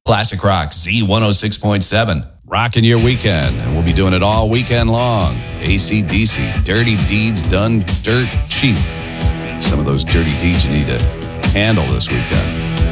Classic Rock Z106.7. Rocking your weekend. And we'll be doing it all weekend long. AC/DC, Dirty Deeds Done Dirt Cheap. Some of those dirty deeds you need to handle this weekend.